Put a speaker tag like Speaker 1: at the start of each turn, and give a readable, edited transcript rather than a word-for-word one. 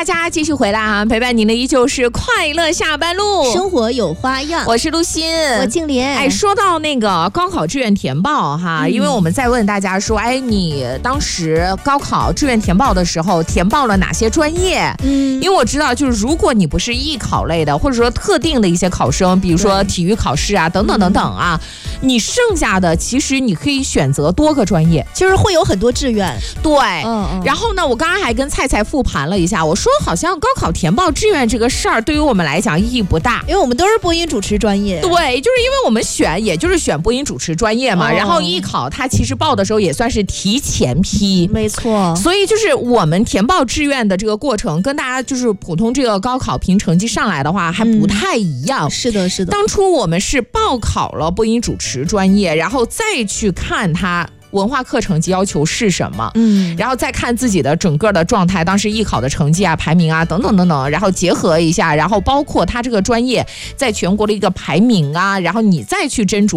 Speaker 1: 大家继续回来啊！陪伴您的依旧是快乐下班路，
Speaker 2: 生活有花样。
Speaker 1: 我是陆欣，
Speaker 2: 我静莲。
Speaker 1: 哎，说到那个高考志愿填报哈，因为我们在问大家说，哎，你当时高考志愿填报的时候填报了哪些专业？因为我知道，就是如果你不是艺考类的，或者说特定的一些考生，比如说体育考试啊，等等等等啊，你剩下的其实你可以选择多个专业，
Speaker 2: 就是会有很多志愿。
Speaker 1: 对，然后呢，我刚刚还跟菜菜复盘了一下，我说好像高考填报志愿这个事儿对于我们来讲意义不大，
Speaker 2: 因为我们都是播音主持专业。
Speaker 1: 对，就是因为我们选，也就是选播音主持专业嘛。然后艺考它其实报的时候也算是提前批，
Speaker 2: 没错。
Speaker 1: 所以就是我们填报志愿的这个过程，跟大家就是普通这个高考凭成绩上来的话还不太一样。
Speaker 2: 是的，是的。
Speaker 1: 当初我们是报考了播音主持专业，然后再去看它文化课成绩要求是什么，然后再看自己的整个的状态，当时艺考的成绩啊、排名啊等等等等，然后结合一下，然后包括他这个专业在全国的一个排名啊，然后你再去斟酌